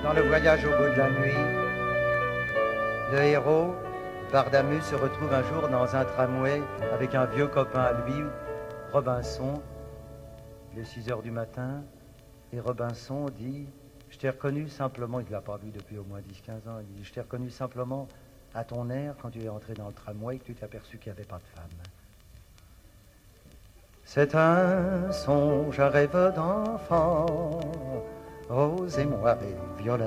Dans le voyage au bout de la nuit, le héros, Bardamus, se retrouve un jour dans un tramway avec un vieux copain à lui, Robinson. Il est 6 heures du matin et Robinson dit « Je t'ai reconnu simplement », il ne l'a pas vu depuis au moins 10-15 ans, il dit « Je t'ai reconnu simplement à ton air quand tu es entré dans le tramway et que tu t'es aperçu qu'il n'y avait pas de femme. » C'est un songe, un rêve d'enfant, rose et moire et violet.